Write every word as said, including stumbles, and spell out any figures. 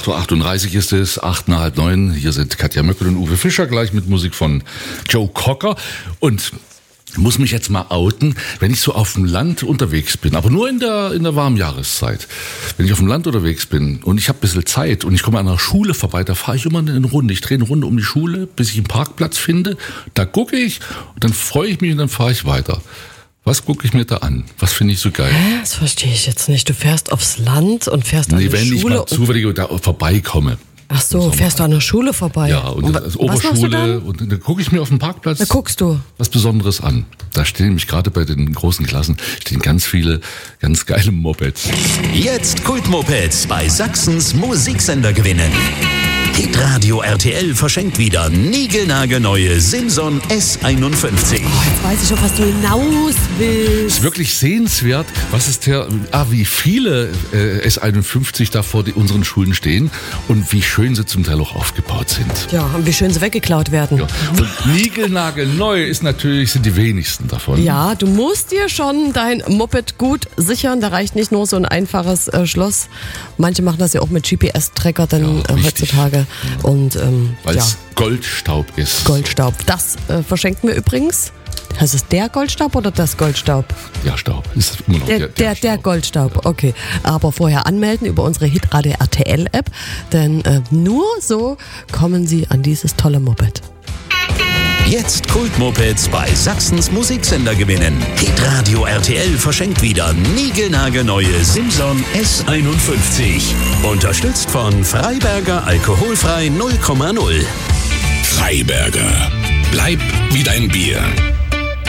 acht Uhr achtunddreißig ist es, acht nach halb neun. Hier sind Katja Möckel und Uwe Fischer, gleich mit Musik von Joe Cocker. Und ich muss mich jetzt mal outen, wenn ich so auf dem Land unterwegs bin, aber nur in der, in der warmen Jahreszeit. Wenn ich auf dem Land unterwegs bin und ich habe ein bisschen Zeit und ich komme an einer Schule vorbei, da fahre ich immer eine Runde. Ich drehe eine Runde um die Schule, bis ich einen Parkplatz finde. Da gucke ich und dann freue ich mich und dann fahre ich weiter. Was gucke ich mir da an? Was finde ich so geil? Hä? Das verstehe ich jetzt nicht. Du fährst aufs Land und fährst an nee, die wenn Schule. Ich mal zufällig da vorbeikomme. Ach so, fährst du an der Schule vorbei? Ja, und, und also Oberschule. Und dann gucke ich mir auf dem Parkplatz da guckst du. was Besonderes an. Da stehen nämlich gerade bei den großen Klassen stehen ganz viele ganz geile Mopeds. Jetzt Kultmopeds bei Sachsens Musiksender gewinnen. Hitradio R T L verschenkt wieder niegelnagelneue Simson S einundfünfzig. Oh, jetzt weiß ich schon, was du hinaus willst. Ist wirklich sehenswert, was ist der, ah, wie viele äh, S einundfünfzig da vor die, unseren Schulen stehen und wie schön sie zum Teil auch aufgebaut sind. Ja, und wie schön sie weggeklaut werden. Ja. Und niegelnagelneu ist natürlich, sind die wenigsten davon. Ja, du musst dir schon dein Moped gut sichern. Da reicht nicht nur so ein einfaches äh, Schloss. Manche machen das ja auch mit G P S-Tracker dann Ja, äh, heutzutage. Und ähm, weil es ja. Goldstaub ist. Goldstaub. Das äh, verschenken wir übrigens. Heißt es der Goldstaub oder das Goldstaub? Ja, Staub. Ist immer noch Der, der, der, der, der Goldstaub, okay. Aber vorher anmelden über unsere Hitradio R T L App, denn äh, nur so kommen Sie an dieses tolle Moped. Jetzt Kultmopeds bei Sachsens Musiksender gewinnen. Hitradio R T L verschenkt wieder niegelnagelneue Simson S einundfünfzig. Unterstützt von Freiberger Alkoholfrei null Komma null. Freiberger. Bleib wie dein Bier.